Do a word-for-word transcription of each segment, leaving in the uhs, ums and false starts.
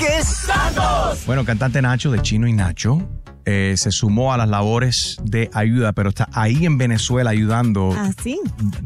Enríquez Santos. Bueno, cantante Nacho de Chino y Nacho eh, se sumó a las labores de ayuda, pero está ahí en Venezuela ayudando. Ah, sí.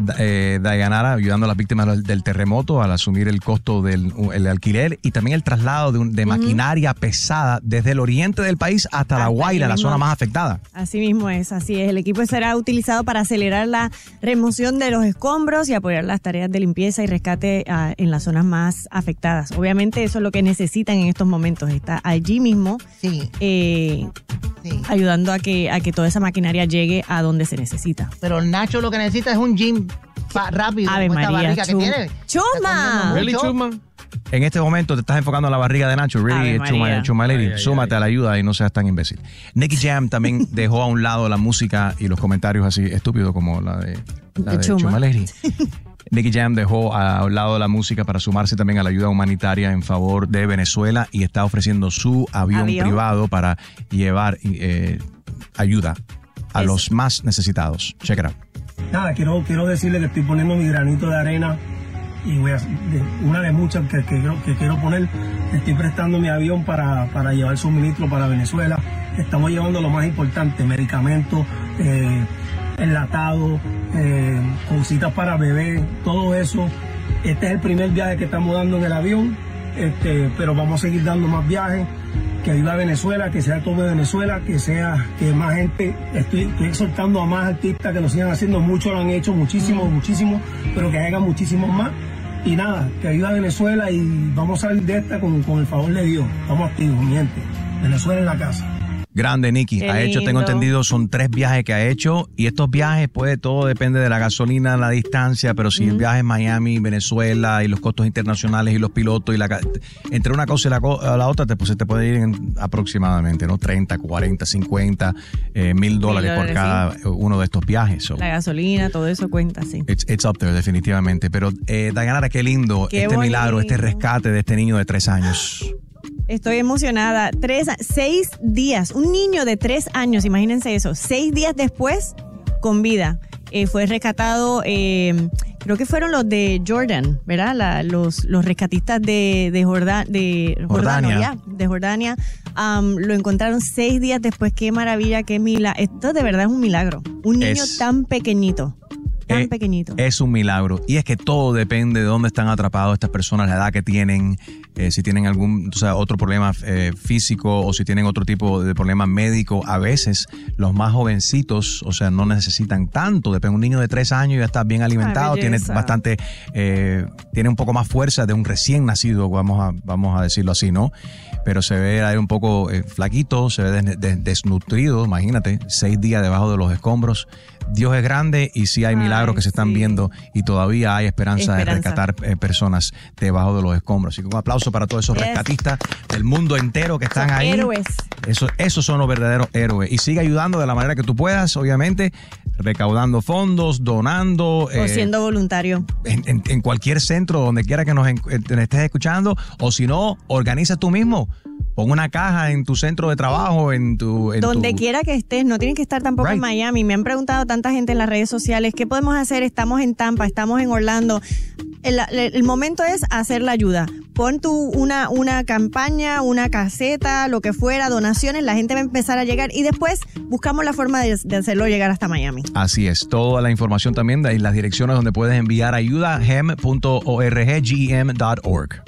Eh, Dayanara, ayudando a las víctimas del terremoto al asumir el costo del el alquiler y también el traslado de, un, de maquinaria uh-huh. pesada desde el oriente del país hasta, hasta La Guaira, la zona más afectada. Así mismo es, así es. El equipo será utilizado para acelerar la remoción de los escombros y apoyar las tareas de limpieza y rescate uh, en las zonas más afectadas. Obviamente eso es lo que necesitan en estos momentos. Está allí mismo sí. Eh, sí. ayudando a que, a que toda esa maquinaria llegue a donde se necesita. Pero Nacho lo que necesita es un gym pa- rápido. Ave María, que tiene. ¡Chuma! Really, Chuma? En este momento te estás enfocando en la barriga de Nacho. Really, Chuma, Chuma Lady. Ay, ay, Súmate ay. a la ayuda y no seas tan imbécil. Nicky Jam también dejó a un lado la música y los comentarios así estúpidos como la de, la de, de Chuma. Chuma Lady. Nicky Jam dejó a un lado la música para sumarse también a la ayuda humanitaria en favor de Venezuela y está ofreciendo su avión, ¿Avión? privado para llevar eh, ayuda a Eso. los más necesitados. Check it out. Nada, quiero, quiero decirle que estoy poniendo mi granito de arena y voy a, de, una de muchas que, que, que quiero poner, estoy prestando mi avión para, para llevar suministro para Venezuela. Estamos llevando lo más importante, medicamentos, eh, enlatados, eh, cositas para bebé, todo eso. Este es el primer viaje que estamos dando en el avión, este, pero vamos a seguir dando más viajes. Que ayuda a Venezuela, que sea todo de Venezuela, que sea, que más gente, estoy, estoy exhortando a más artistas que lo sigan haciendo, muchos lo han hecho, muchísimos, muchísimos, pero que hagan muchísimos más. Y nada, que ayuda a Venezuela y vamos a salir de esta con, con el favor de Dios. Estamos activos, mi gente. Venezuela en la casa. Grande, Nicky. Qué ha hecho, lindo. tengo entendido, son tres viajes que ha hecho y estos viajes, pues todo depende de la gasolina, la distancia, pero si uh-huh. el viaje es Miami, Venezuela y los costos internacionales y los pilotos y la entre una cosa y la, la otra, te, pues, te puede ir en aproximadamente, ¿no? treinta, cuarenta, cincuenta eh, mil dólares por cada sí. uno de estos viajes. So. La gasolina, todo eso cuenta, sí. It's, it's up there, definitivamente. Pero, eh, Dayanara, qué lindo qué este bonito. milagro, este rescate de este niño de tres años. Estoy emocionada. Tres, seis días, un niño de tres años, imagínense eso, seis días después, con vida. Eh, fue rescatado, eh, creo que fueron los de Jordan, ¿verdad? La, los, los rescatistas de, de, Jordan, de Jordania. Jordania. Ya, de Jordania. Um, lo encontraron seis días después. Qué maravilla, qué milagro. Esto de verdad es un milagro. Un niño es... tan pequeñito. Tan eh, pequeñito. Es un milagro. Y es que todo depende de dónde están atrapados estas personas, la edad que tienen, eh, si tienen algún, o sea, otro problema eh, físico o si tienen otro tipo de problema médico. A veces los más jovencitos, o sea, no necesitan tanto. Depende, un niño de tres años ya está bien alimentado, Ay, tiene bastante, eh, tiene un poco más fuerza de un recién nacido, vamos a, vamos a decirlo así, ¿no? Pero se ve ahí un poco eh, flaquito, se ve des, des, desnutrido, imagínate, seis días debajo de los escombros. Dios es grande y sí hay milagros Ay, que se están sí. viendo y todavía hay esperanza, esperanza. de rescatar eh, personas debajo de los escombros. Así que un aplauso para todos esos yes. rescatistas del mundo entero que están son ahí. Héroes. Eso, esos son los verdaderos héroes. Y sigue ayudando de la manera que tú puedas, obviamente, recaudando fondos, donando. O eh, siendo voluntario. En, en, en cualquier centro, donde quiera que nos en, en, estés escuchando. O si no, organiza tú mismo. Pon una caja en tu centro de trabajo, en tu... En Donde tu... quiera que estés, no tienes que estar tampoco right. en Miami. Me han preguntado tanta gente en las redes sociales, ¿qué podemos hacer? Estamos en Tampa, estamos en Orlando. El, el, el momento es hacer la ayuda. Pon tu una, una campaña, una caseta, lo que fuera, donaciones, la gente va a empezar a llegar y después buscamos la forma de, de hacerlo llegar hasta Miami. Así es, toda la información también de las direcciones donde puedes enviar ayuda, gem punto org, g m punto org.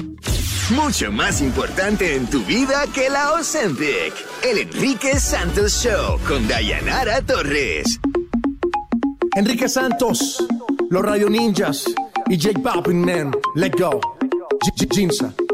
Mucho más importante en tu vida que la Ozempic. El Enríquez Santos Show con Dayanara Torres. Enríquez Santos, los Radio Ninjas y J Balvin, man. Let go. Ginza.